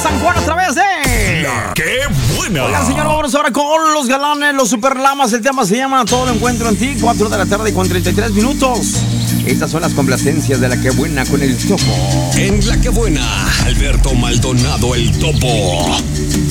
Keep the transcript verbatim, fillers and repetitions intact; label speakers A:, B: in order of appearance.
A: San Juan a través de...
B: La ¡Qué buena!
A: Oigan, señor, vamos ahora con los galanes, los superlamas. El tema se llama Todo lo encuentro en ti. cuatro de la tarde con treinta y tres minutos. Estas son las complacencias de La Qué Buena con el Topo.
B: En La Qué Buena, Alberto Maldonado el Topo.